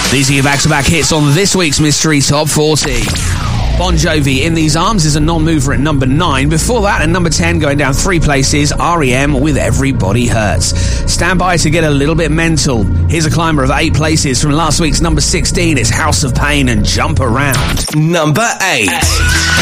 These are your back-to-back hits on this week's Mystery Top 40. Bon Jovi, In These Arms, is a non-mover at number 9. Before that, at number 10, going down 3 places, R.E.M. with Everybody Hurts. Stand by to get a little bit mental. Here's a climber of 8 places from last week's number 16. It's House of Pain and Jump Around. Number 8.